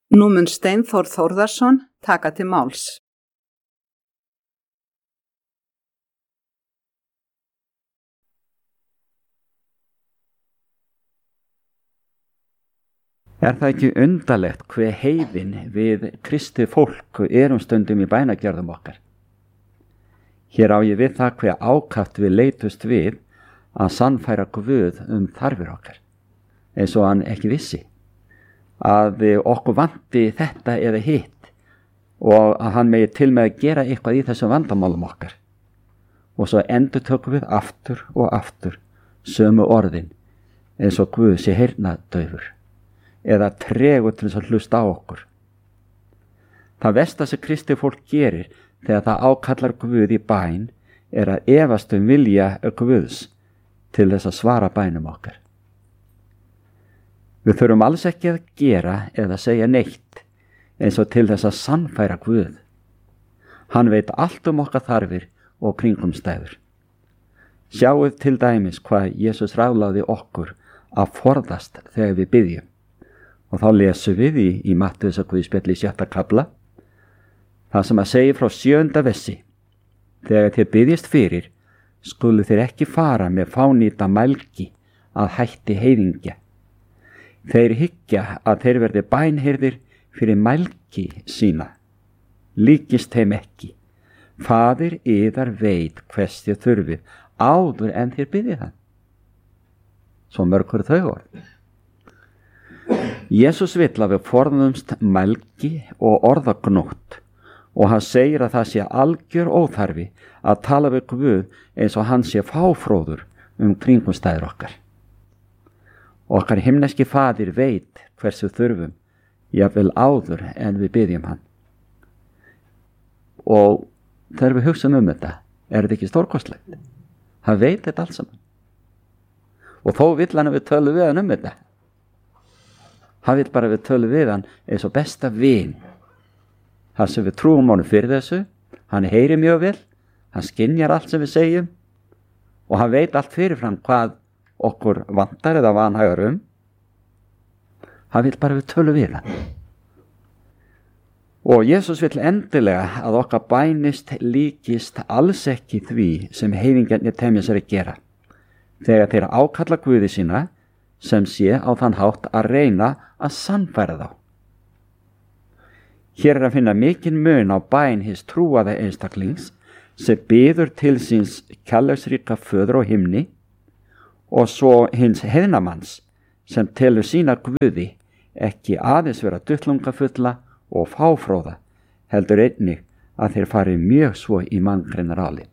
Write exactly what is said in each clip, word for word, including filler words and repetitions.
Nú mun Steinþór Þórðarson taka til máls. Er það ekki undarlegt hve heiðin við kristið fólk erum stundum í bænagjörðum okkar? Hér á ég við það hve ákaft við leitust við að sannfæra Guð um þarfir okkar, eins og hann ekki vissi, að okkur vanti þetta eða hitt og að hann megi til með að gera eitthvað í þessum vandamálum okkar. Og svo endurtökum við aftur og aftur sömu orðin, eins og Guð sé heyrnardaufur eða tregur til þess að hlusta á okkur. Það versta sem kristið fólk gerir þegar það ákallar Guð í bæn er að efast um vilja Guðs til þess að svara bænum okkar. Við þurfum alls ekki að gera eða segja neitt eins og til þess að sannfæra Guð. Hann veit allt um okkar þarfir og kringumstæður. Sjáuð til dæmis hvað Jesús ráðlagði okkur að forðast þegar við biðjum. Og þá lesum við í, í Mattheusar Guðspjalli í sjötta kafla, það sem að segja frá sjöunda versi. Þegar þér biðjist fyrir, skulu þér ekki fara með fánýta mælgi að hætti heiðingja. Þeir hyggja að þeir verði bænheyrðir fyrir mælgi sína. Líkist þeim ekki. Faðir yðar veit hvers þér þurfið áður en þér biðjið hann. Svo mörg eru þau orð. Jesús vill að við forðumst mælgi og orðagnótt og hann segir að það sé algjör óþarfi að tala við Guð eins og hann sé fáfróður um kringumstæður okkar. Okkar himneski faðir veit hversu þurfum, jafnvel áður en við biðjum hann. Og þegar við hugsaum um þetta, er þetta ekki stórkostlegt? Hann veit þetta allt saman. Og þó vill hann að við tölum við hann um þetta. Hann vil bara við tölum við hann eins og besta vin. Hann sem við trúum honum fyrir þessu, hann heyrir mjög vel, hann skynjar allt sem við segjum og hann veit allt fyrirfram hvað okkur vantar eða vanhagar um. Hann vil bara við tölum við hann. Og Jesús vill endilega að okkar bænist líkist alls ekki því sem heiðingjarnir temja sér að gera. Þegar þeir ákalla Guði sína, sem sé á þann hátt að reyna að sannfæra þá. Hér er að finna mikinn mun á bæn hins trúaða einstaklings sem biður til síns kærleiksríka föður á himni og svo hins heiðnamanns sem telur sína Guði ekki aðeins vera duttlungafulla og fáfróða, heldur einnig að þeir fari mjög svo í manngreinar álit.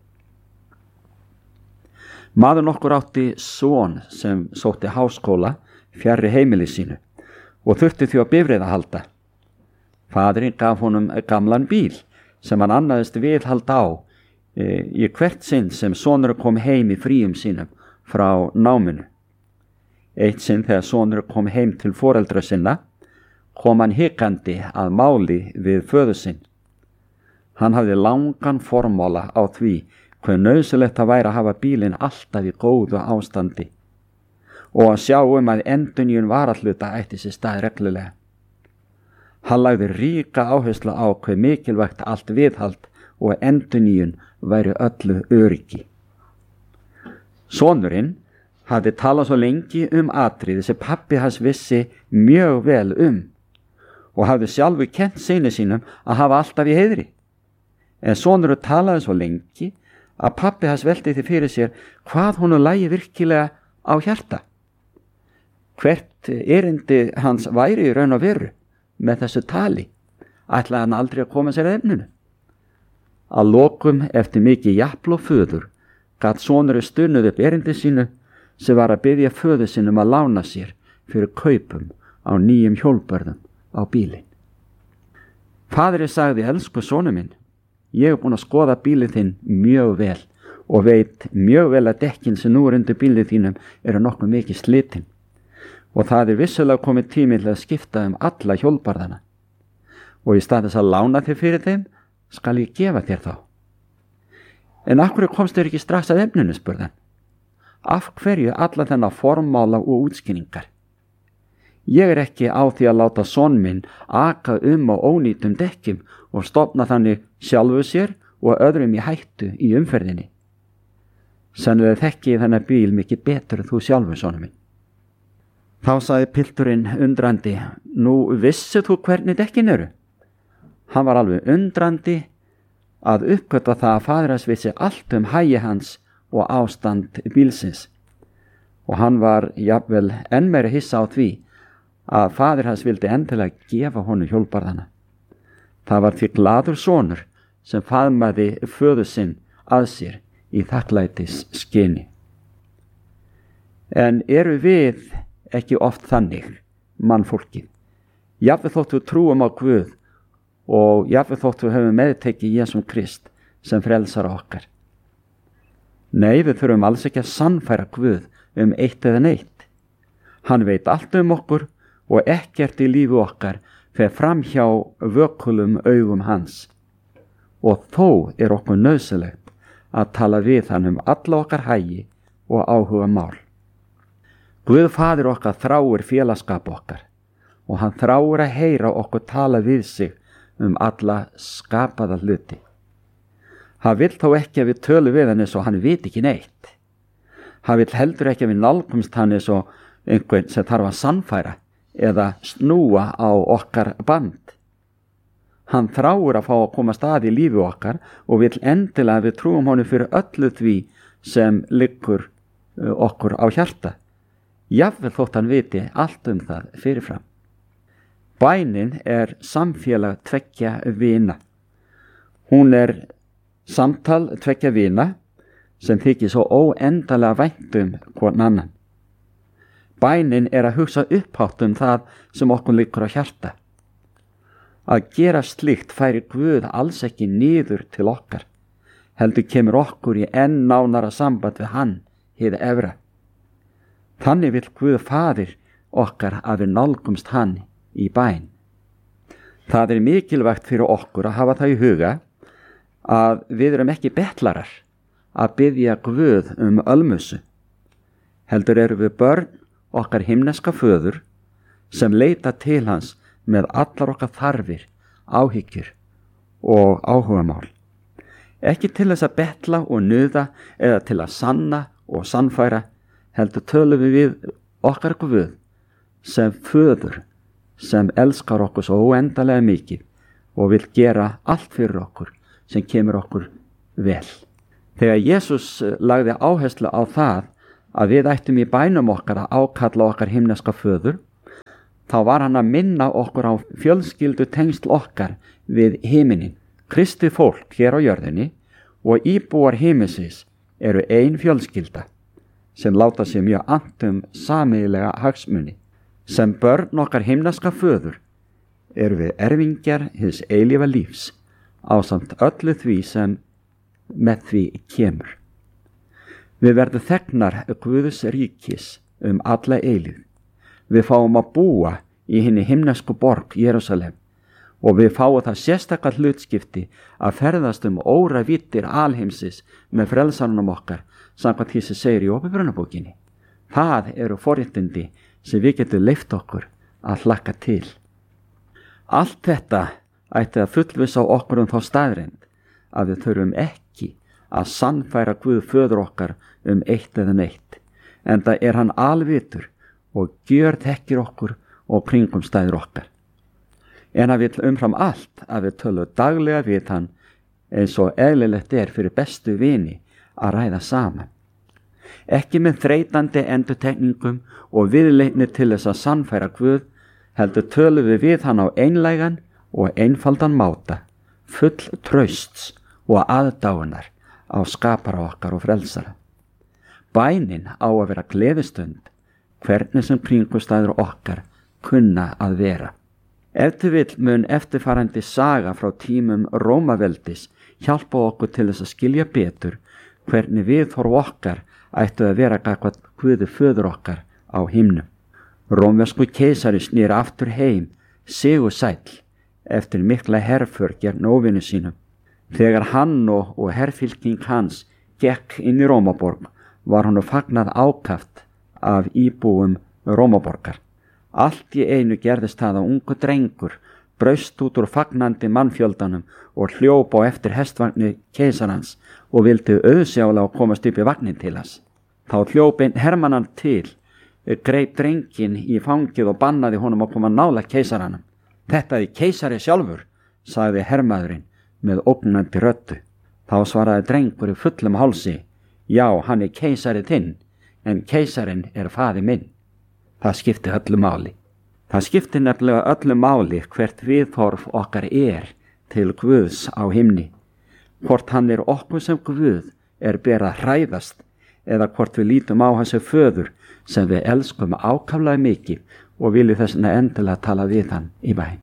Maður nokkur átti son sem sótti háskóla fjarri heimili sínu og þurfti því á bifreið að halda. Faðirinn gaf honum gamlan bíl sem hann annaðist viðhald á e, í hvert sinn sem sonur kom heim í fríum sínum frá náminu. Eitt sinn þegar sonur kom heim til foreldra sinna, kom hann hikandi að máli við föður sinn. Hann hafði langan formála á því hver nauðsynlegt það væri að hafa bílinn alltaf í góðu ástandi og að sjá um að endurnýjun varahluta ætti sér stað reglulega. Hann lagði ríka áherslu á hve mikilvægt allt viðhald og endurnýjun væri öllu öryggi. Sonurinn hafði talað svo lengi um atriði sem pabbi hans vissi mjög vel um og hafði sjálfur kennt syni sínum að hafa alltaf í heiðri. En sonurinn talaði svo lengi að pabbi hans velti því fyrir sér hvað honum lægi virkilega á hjarta. Hvert erindi hans væri í raun og veru með þessu tali, ætlaði hann aldrei að koma sér að efninu. Að lokum eftir mikið japl og föður gat sonurinn stunnuð upp erindi sínu sem var að biðja föður sínum að lána sér fyrir kaupum á nýjum hjólbörðum á bílinn. Faðirinn sagði: elsku sonur minn, ég er búin að skoða bílinn þinn mjög vel og veit mjög vel að dekkin sem nú er undir bílinn þínum eru nokkuð mikið slitin og það er vissulega komið tími til að skipta um alla hjólbarðana og í stað þess að lána þér fyrir þeim skal ég gefa þér þá. En af hverju komst þér ekki strax að efninu, spurði hann. Af hverju alla þennan formála og útskýringar? Ég er ekki á því að láta son minn aka um á ónýtum dekkjum og stofna þannig sjálfu sér og öðrum í hættu í umferðinni. Sennilega þekki ég þennan bíl mikið betur en þú sjálfur, sonur minn. Þá sagði pilturinn undrandi, nú vissi þú hvernig dekkin eru? Hann var alveg undrandi að uppgötva það að faðir hans vissi allt um hagi hans og ástand bílsins. Og hann var jafnvel enn meira hissa á því að faðir hans vildi endilega gefa honum hjólbarðana. Það var því glaður sonur sem faðmaði föður sinn að sér í þakklætis skyni. En eru við ekki oft þannig, mannfólkið? Jafnvel þótt við trúum á Guð og jafnvel þótt við höfum meðtekið Jesúm Krist sem frelsara okkar. Nei, við þurfum alls ekki að sannfæra Guð um eitt eða neitt. Hann veit allt um okkur og ekkert í lífi okkar fer fram hjá vökulum augum hans. Og þó er okkur nauðsynlegt að tala við hann um alla okkar hagi og áhuga mál. Guð faðir okkar þráir félagskap okkar og hann þráir að heyra okkur tala við sig um alla skapaða hluti. Hann vill þó ekki að við tölum við hann eins og hann veit ekki neitt. Hann vill heldur ekki að við nálgumst hann eins og einhvern sem þarf að sannfæra eða snúa á okkar band. Hann þráir að fá að koma stað í lífi okkar og vill endilega að við trúum honum fyrir öllu því sem liggur okkur á hjarta. Jafnvel þótt hann viti allt um það fyrirfram. Bænin er samfélag tveggja vina. Hún er samtal tveggja vina sem þykir svo óendalega vænt um hvorn annan. Bænin er að hugsa upphátt um það sem okkur liggur á hjarta. Að gera slíkt færi Guð alls ekki niður til okkar, heldur kemur okkur í enn nánara samband við hann, hið efra. Þannig vill Guð faðir okkar að við nálgumst hann í bæn. Það er mikilvægt fyrir okkur að hafa það í huga að við erum ekki betlarar að biðja Guð um ölmusu. Heldur eru við börn okkar himneska föður sem leita til hans með allar okkar þarfir, áhyggjur og áhugamál. Ekki til þess að betla og nuða eða til að sanna og sannfæra, heldur tölum við við okkar Guð sem föður sem elskar okkur svo óendalega mikið og vil gera allt fyrir okkur sem kemur okkur vel. Þegar Jesús lagði áherslu á það að við ættum í bænum okkar að ákalla okkar himneska föður, þá var hann að minna okkur á fjölskyldu tengsl okkar við himinin. Kristið fólk hér á jörðinni og íbúar himinsins eru ein fjölskylda sem láta sig mjög annt um sameiginlega hagsmuni. Sem börn okkar himneska föður eru við erfingjar hins eilífa lífs ásamt öllu því sem með því kemur. Við verðum þegnar Guðs ríkis um alla eilíð. Við fáum að búa í hinni himnesku borg Jerúsalem og við fáum það sérstakar hlutskipti að ferðast um óravittir alheimsins með frelsaranum okkar samkvæmt því sem segir í Åpenbarunarbókinni. Það eru forréttindi sem við getum leyft okkur að hlakka til. Allt þetta ætti að fullvissa okkur um þá staðreynd að við þurfum ekki að sannfæra Guð föður okkar um eitt eða neitt, enda er hann alvitur og gjörþekkir okkur og kringumstæður okkar. En hann vill umfram allt að við tölum daglega við hann eins og eðlilegt er fyrir bestu vini að ræða saman. Ekki með þreytandi endurtekningum og viðleitni til þess að sannfæra Guð, heldur tölum við við hann á einlægan og einfaldan máta, full trausts og aðdáunar á skapara okkar og frelsara. Bænin á að vera gleðistund, hvernig sem kringumstæður okkar kunna að vera. Ef til vill mun eftirfarandi saga frá tímum Rómaveldis hjálpa okkur til þess að skilja betur hvernig viðhorf okkar ættu að vera gagnvart Guði föður okkar á himnum. Rómversku keisari snýr aftur heim sigursæll eftir mikla herför gegn óvini sínum. Þegar hann og, og herfylking hans gekk inn í Rómaborg var hann fagnað ákaft af íbúum Rómaborgar. Allt í einu gerðist það að ungu drengur braust út úr fagnandi mannfjöldanum og hljóp á eftir hestvagni keisarans og vildi auðsjálega komast upp í vagnin til hans. Þá hljóp einn hermannan til, greip drengin í fangið og bannaði honum að koma nálægt keisaranum. Þetta er keisari sjálfur, sagði hermaðurinn með ógnandi röddu. Þá svaraði drengur í fullum hálsi, já, hann er keisari þinn, en keisarin er faðir minn. Það skipti öllu máli. Það skipti nefnilega öllu máli hvert viðhorf okkar er til Guðs á himni. Hvort hann er okkur sem Guð er ber að hræðast, eða hvort við lítum á hans sem föður sem við elskum ákaflega mikið og viljum þess vegna endilega tala við hann í bæn.